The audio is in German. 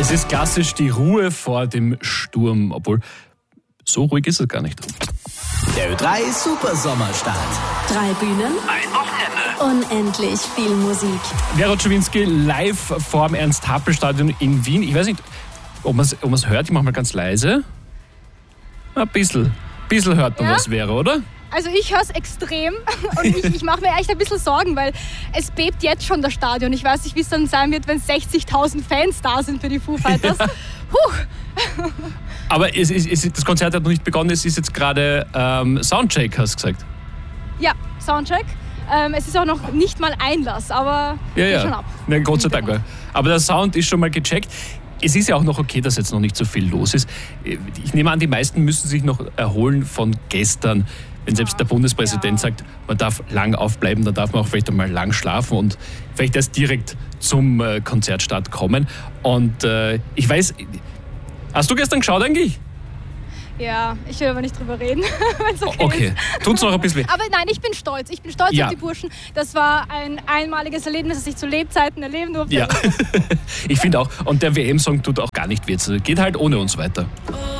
Es ist klassisch die Ruhe vor dem Sturm, obwohl so ruhig ist es gar nicht. Der Ö3 Super Sommerstart. 3 Bühnen, Ein Wochenende. unendlich viel Musik. Vera Czubinski live vorm Ernst-Happel-Stadion in Wien. Ich weiß nicht, ob man es hört. Ich mache mal ganz leise. Ein bisschen hört man was, Vera, oder? Also ich höre es extrem und ich mache mir echt ein bisschen Sorgen, weil es bebt jetzt schon das Stadion. Ich weiß nicht, wie es dann sein wird, wenn 60.000 Fans da sind für die Foo Fighters. Puh. Aber das Konzert hat noch nicht begonnen, es ist jetzt gerade Soundcheck, hast du gesagt. Ja, Soundcheck. Es ist auch noch nicht mal Einlass, aber geht schon ab. Na, Gott sei Dank. Aber der Sound ist schon mal gecheckt. Es ist ja auch noch okay, dass jetzt noch nicht so viel los ist. Ich nehme an, die meisten müssen sich noch erholen von gestern. Wenn selbst der Bundespräsident sagt, man darf lang aufbleiben, dann darf man auch vielleicht einmal lang schlafen und vielleicht erst direkt zum Konzertstart kommen. Und ich weiß, hast du gestern geschaut eigentlich? Ja, ich will aber nicht drüber reden, wenn es Okay, ist. tut's noch ein bisschen weh. Aber nein, ich bin stolz. Ich bin stolz Ja. auf die Burschen. Das war ein einmaliges Erlebnis, das ich zu Lebzeiten erleben durfte. Ja, ich finde auch. Und der WM-Song tut auch gar nicht weh. Geht halt ohne uns weiter.